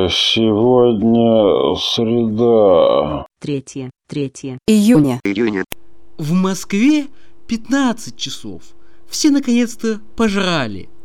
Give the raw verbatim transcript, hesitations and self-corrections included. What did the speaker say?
Сегодня среда. Третье, третье июня. июня. В Москве пятнадцать часов. Все наконец-то пожрали.